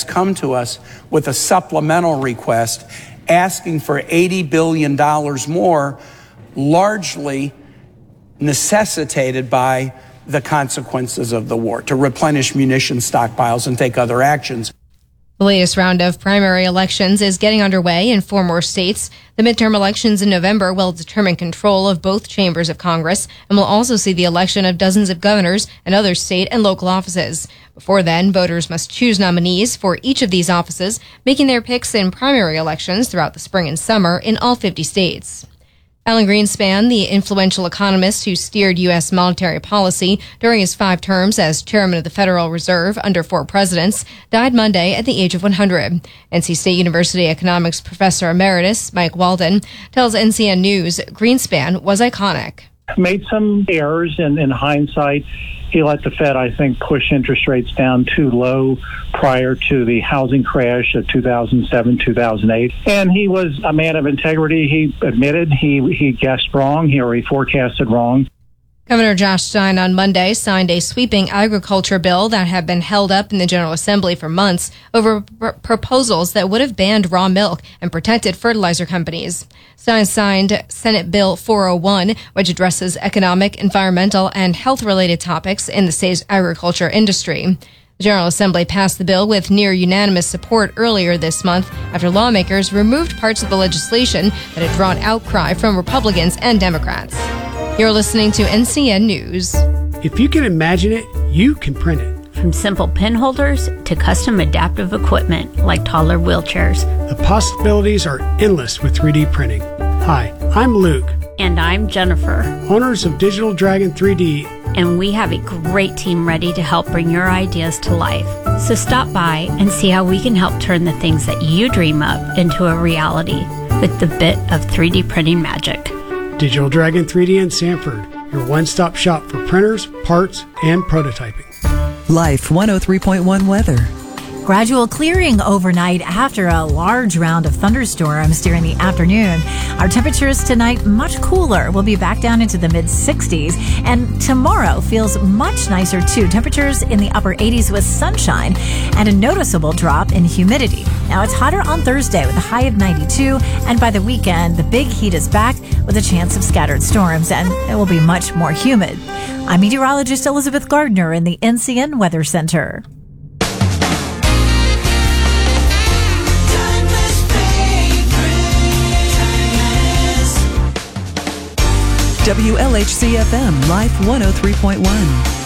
come to us with a supplemental request asking for $80 billion more, largely necessitated by the consequences of the war, to replenish munition stockpiles and take other actions. The latest round of primary elections is getting underway in 4 more states. The midterm elections in November will determine control of both chambers of Congress and will also see the election of dozens of governors and other state and local offices. Before then, voters must choose nominees for each of these offices, making their picks in primary elections throughout the spring and summer in all 50 states. Alan Greenspan, the influential economist who steered U.S. monetary policy during his 5 terms as chairman of the Federal Reserve under 4 presidents, died Monday at the age of 100. NC State University economics professor emeritus Mike Walden tells NCN News Greenspan was iconic. Made some errors in hindsight. He let the Fed, I think, push interest rates down too low prior to the housing crash of 2007, 2008. And he was a man of integrity. He admitted he guessed wrong, he forecasted wrong. Governor Josh Stein on Monday signed a sweeping agriculture bill that had been held up in the General Assembly for months over proposals that would have banned raw milk and protected fertilizer companies. Stein signed Senate Bill 401, which addresses economic, environmental, and health-related topics in the state's agriculture industry. The General Assembly passed the bill with near unanimous support earlier this month after lawmakers removed parts of the legislation that had drawn outcry from Republicans and Democrats. You're listening to NCN News. If you can imagine it, you can print it. From simple pen holders to custom adaptive equipment like taller wheelchairs. The possibilities are endless with 3D printing. Hi, I'm Luke. And I'm Jennifer. Owners of Digital Dragon 3D. And we have a great team ready to help bring your ideas to life. So stop by and see how we can help turn the things that you dream up into a reality with the bit of 3D printing magic. Digital Dragon 3D in Sanford, your one-stop shop for printers, parts, and prototyping. Life 103.1 weather. Gradual clearing overnight after a large round of thunderstorms during the afternoon. Our temperatures tonight much cooler. We'll be back down into the mid-60s. And tomorrow feels much nicer too. Temperatures in the upper 80s with sunshine and a noticeable drop in humidity. Now it's hotter on Thursday with a high of 92. And by the weekend, the big heat is back with a chance of scattered storms. And it will be much more humid. I'm meteorologist Elizabeth Gardner in the NCN Weather Center. WLHC-FM, Life 103.1.